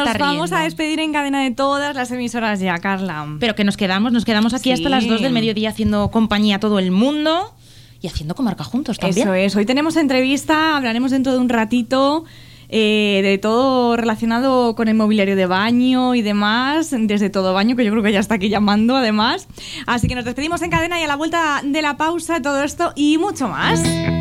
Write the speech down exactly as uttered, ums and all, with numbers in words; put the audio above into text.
nos está vamos riendo. a despedir en cadena de todas las emisoras ya, Carla. Pero que nos quedamos, nos quedamos aquí Sí. hasta las dos del mediodía haciendo compañía a todo el mundo y haciendo Comarca juntos también. Eso es, hoy tenemos entrevista, hablaremos dentro de un ratito eh, de todo relacionado con el mobiliario de baño y demás, desde Todo Baño, que yo creo que ya está aquí llamando además. Así que nos despedimos en cadena y a la vuelta de la pausa todo esto y mucho más.